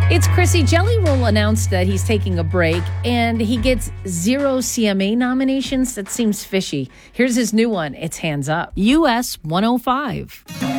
It's Chrissy. Jelly Roll announced that he's taking a break and he gets 0 CMA nominations. That seems fishy. Here's his new one. It's Hands Up. US 105.